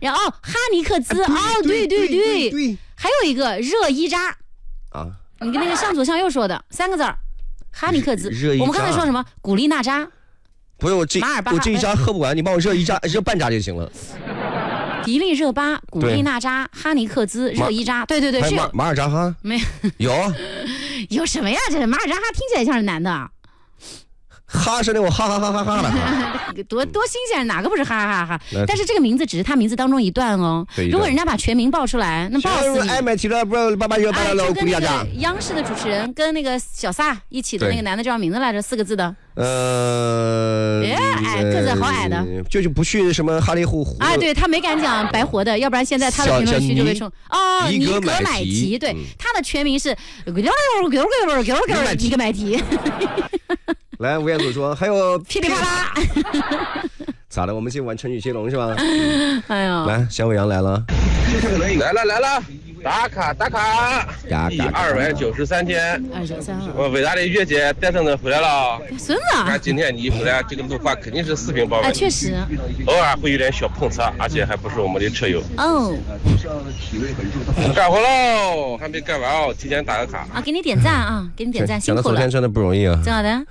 然后哈尼克孜，对，还有一个热依扎啊，你跟那个向左向右说的3个字儿，哈尼克孜。我们刚才说什么？古力娜扎。 不是我这一扎喝不完，你帮我热半扎就行了。 迪丽热巴、古力娜扎、哈尼克孜、热依扎，对， 还有马尔扎哈没有？ 有什么呀？这马尔扎哈听起来像是男的。 哈是那种哈的， 多新鲜，哪个不是哈哈哈？但是这个名字只是他名字当中一段哦。如果人家把全名报出来，那报死你。 就跟那个央视的主持人跟那个小撒一起的那个男的叫什么名字来着？4个字的。个子好矮的， 就不去什么哈利户啊，对他没敢讲白活的，要不然现在他的评论区就被冲尼格买提，对，他的全名是尼格买提。 来，吴彦祖说还有噼里啪啦， 咋的？我们今晚成语接龙是吧？ 哎呀， 来，小伟阳来了， 来了。打卡第293天 ，293了。 我伟大的月姐带孙子回来了， 孙子。 看今天你一回来，这个路况肯定是4平8稳。 确实。 偶尔会有点小碰擦，而且还不是我们的车友。 哦。 干活喽，还没干完哦，提前打个卡。 啊，给你点赞啊，给你点赞，辛苦了。 讲到昨天真的不容易啊。 真好的。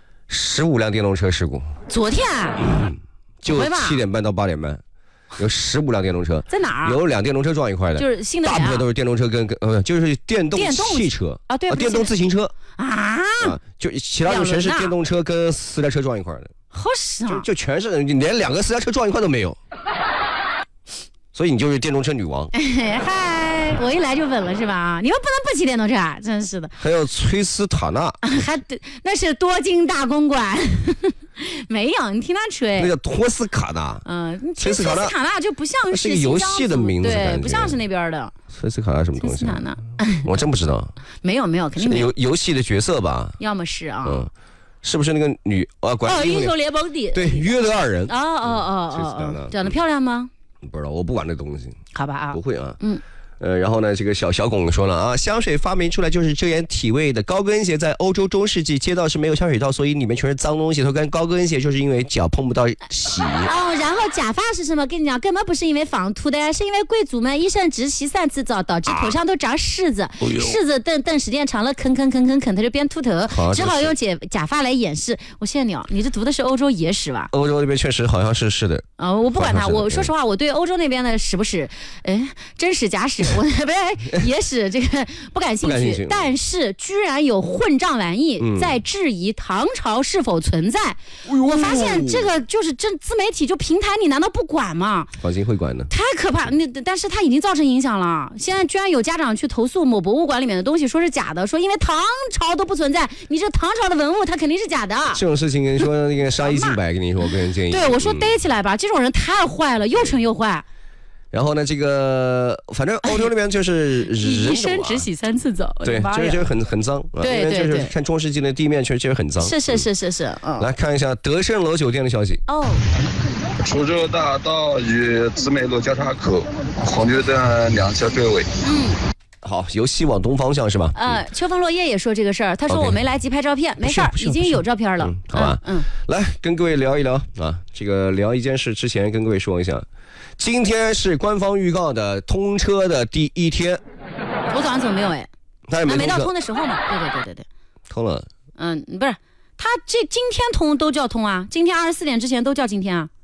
15辆电动车事故。 昨天啊。 就7点半到8点半。有15辆电动车， 在哪儿？ 有2辆电动车撞一块的， 就是新的， 大部分都是电动车就是电动汽车啊，对， 电动自行车啊， 就其他就全是电动车跟私家车撞一块的， 好傻， 就全是连2个私家车撞一块都没有，所以你就是电动车女王。 嗨，我一来就稳了是吧？你们不能不骑电动车啊，真是的。 还有崔斯塔纳， 那是多金大公馆。没有，你听他吹。 那个托斯卡纳， 崔斯卡纳就不像是个游戏的名字， 对，不像是那边的。 崔斯卡纳什么东西？我真不知道。 没有，肯定没有。 游戏的角色吧？ 要么是啊。 是不是那个女英雄联盟的？ 对，约德尔人。 长得漂亮吗？ 不知道，我不管这东西。 好吧啊。 不会啊。然后呢，这个小巩说了啊，香水发明出来就是遮掩体味的。高跟鞋在欧洲中世纪街道是没有香水套，所以里面全是脏东西。他跟高跟鞋就是因为脚碰不到洗。 然后假发是什么？跟你讲，根本不是因为仿秃的，是因为贵族们一生只洗3次澡，导致头上都长虱子，虱子等时间长了啃，它就变秃头，只好用假发来掩饰。我谢谢你这读的是欧洲野史吧？ 欧洲那边确实好像是的。 我不管它，我说实话，我对欧洲那边的史不史，真史假史。我不是野史这个不感兴趣，但是居然有混账玩意在质疑唐朝是否存在。我发现这个就是自媒体就平台，你难道不管吗？ 放心会管的。 太可怕，但是它已经造成影响了。现在居然有家长去投诉某博物馆里面的东西说是假的，说因为唐朝都不存在，你这唐朝的文物它肯定是假的。 这种事情跟你说那个杀一儆百，跟你说我个人建议。 对，我说逮起来吧，这种人太坏了，又蠢又坏。 然后呢，这个反正欧洲那边就是一生只洗3次澡， 对，就是很脏， 对， 就是看中世纪的地面确实很脏， 是， 来看一下德胜楼酒店的消息。 苏州大道与紫美路交叉口，红绿灯2侧对尾。 好，由西往东方向是吧？ 秋风落叶也说这个事儿，他说我没来及拍照片，没事儿，已经有照片了。 好吧，来跟各位聊一聊啊，这个聊一件事之前跟各位说一下。今天是官方预告的通车的第1天。 我早上怎么没有他也没到通的时候嘛。对。 通了。 不是，他这今天通都叫通啊，今天24点之前都叫今天啊。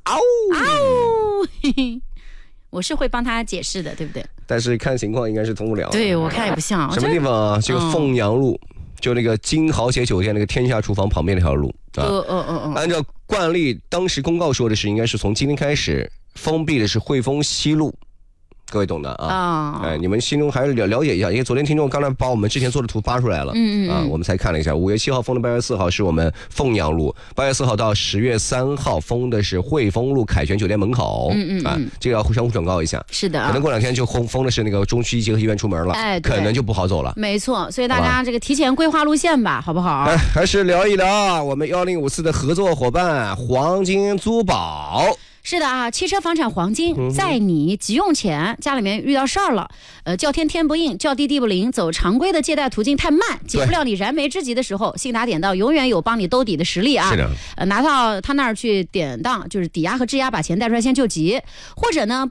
我是会帮他解释的，对不对？ 但是看情况应该是通不了。 对，我看也不像。 什么地方啊？这个凤阳路，就那个金豪杰酒店那个天下厨房旁边那条路啊。按照惯例，当时公告说的是，应该是从今天开始。封闭的是汇丰西路，各位懂的啊。你们心中还是了解一下，因为昨天听众刚才把我们之前做的图发出来了，我们才看了一下。5月7号封的，8月4号是我们凤阳路，8月4号到10月3号封的是汇丰路凯旋酒店门口，这个要相互转告一下。 是的， 可能过2天就封的是那个中区结合医院出门了，可能就不好走了。 没错，所以大家这个提前规划路线吧，好不好？ 还是聊一聊我们1054的合作伙伴黄金租宝。 是的啊，汽车房产黄金，在你急用钱，家里面遇到事儿了，叫天天不应，叫地地不灵，走常规的借贷途径太慢，解不了你燃眉之急的时候，信达典当永远有帮你兜底的实力啊。 是的， 拿到他那儿去典当，就是抵押和质押，把钱贷出来先救急，或者呢